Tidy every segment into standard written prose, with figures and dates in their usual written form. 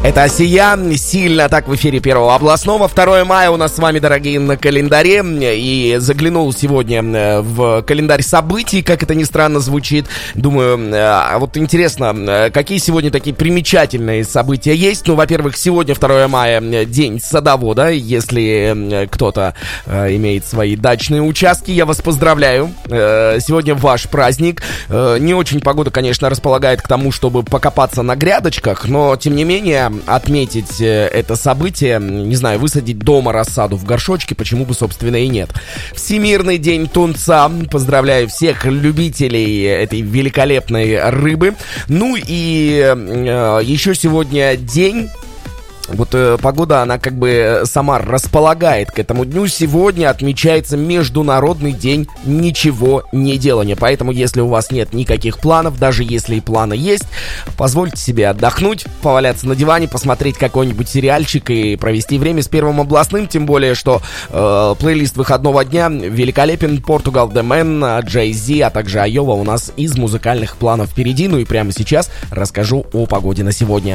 Это «Осия». Сильно так в эфире Первого областного. 2 мая у нас с вами, дорогие, на календаре. И заглянул сегодня в календарь событий, как это ни странно звучит. Думаю, вот интересно, какие сегодня такие примечательные события есть. Ну, во-первых, сегодня 2 мая день садовода. Если кто-то имеет свои дачные участки, я вас поздравляю. Сегодня ваш праздник. Не очень погода, конечно, располагает к тому, чтобы покопаться на грядочках, но, тем не менее, отметить это событие, не знаю, высадить дома рассаду в горшочке, почему бы, собственно, и нет. Всемирный день тунца. Поздравляю всех любителей этой великолепной рыбы. Ну и еще сегодня день... Вот погода, она как бы сама располагает к этому дню. Сегодня отмечается Международный день ничего не делания. Поэтому, если у вас нет никаких планов, даже если и планы есть, позвольте себе отдохнуть, поваляться на диване, посмотреть какой-нибудь сериальчик и провести время с Первым областным. Тем более, что плейлист выходного дня великолепен. Portugal The Man, Jay-Z, а также Айова у нас из музыкальных планов впереди. Ну и прямо сейчас расскажу о погоде на сегодня.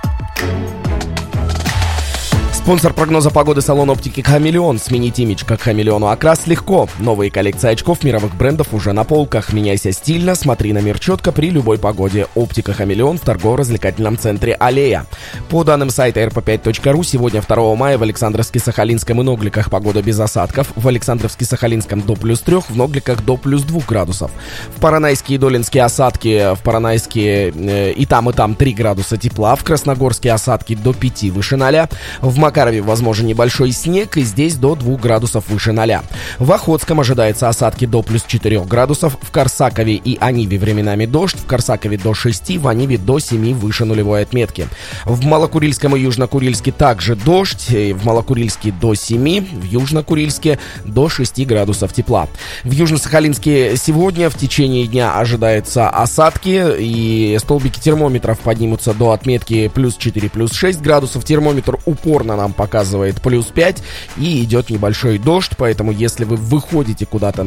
Спонсор прогноза погоды — салон оптики «Хамелеон». Сменить имидж как хамелеону окрас легко. Новые коллекции очков мировых брендов уже на полках. Меняйся стильно, смотри на мир четко при любой погоде. Оптика «Хамелеон» в торгово-развлекательном центре «Аллея». По данным сайта rp5.ru, сегодня 2 мая в Александровске-Сахалинском и Ногликах погода без осадков. В Александровске-Сахалинском до +3, в Ногликах до +2 градусов. В Поронайске и Долинске осадки. В Поронайске и там 3 градуса тепла. В Красногорске осадки до 5 выше 0. В Макарове возможен небольшой снег, и здесь до 2 градусов выше 0. В Охотском ожидается осадки до +4 градусов. В Корсакове и Аниве временами дождь. В Корсакове до 6, в Аниве до 7 выше нулевой отметки. В Малокурильском и Южнокурильске также дождь. В Малокурильске до 7, в Южнокурильске до 6 градусов тепла. В Южно-Сахалинске сегодня в течение дня ожидаются осадки, и столбики термометров поднимутся до отметки +4, +6 градусов. Термометр упорно нам показывает +5, и идет небольшой дождь, поэтому если вы выходите куда-то